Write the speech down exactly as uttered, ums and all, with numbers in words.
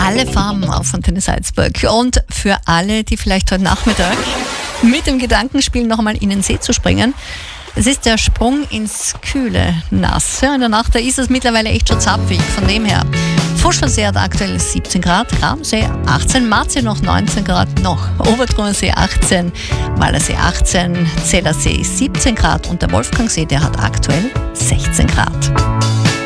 alle Farben auf Antenne Salzburg. Und für alle, die vielleicht heute Nachmittag mit dem Gedanken spielen, noch einmal in den See zu springen. Es ist der Sprung ins kühle Nasse. In der Nacht, da ist es mittlerweile echt schon zapfig. Von dem her, Fuschelsee hat aktuell siebzehn Grad, Ramsee achtzehn, Marzee noch neunzehn Grad, noch Obertrumersee achtzehn, Wallersee achtzehn, Zellersee siebzehn Grad und der Wolfgangsee, der hat aktuell sechzehn Grad.